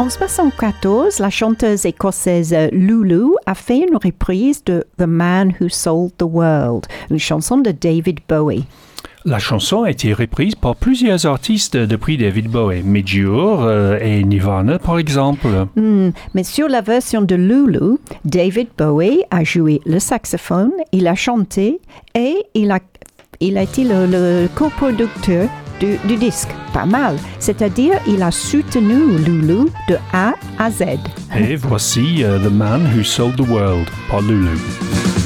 En 1974, la chanteuse écossaise Lulu a fait une reprise de The Man Who Sold the World, une chanson de David Bowie. La chanson a été reprise par plusieurs artistes depuis David Bowie, Midge Ure et Nirvana par exemple. Mais sur la version de Lulu, David Bowie a joué le saxophone, il a chanté et il a été le coproducteur du disque. Pas mal. C'est-à-dire, il a soutenu Lulu de A à Z. Et voici The Man Who Sold the World par Lulu.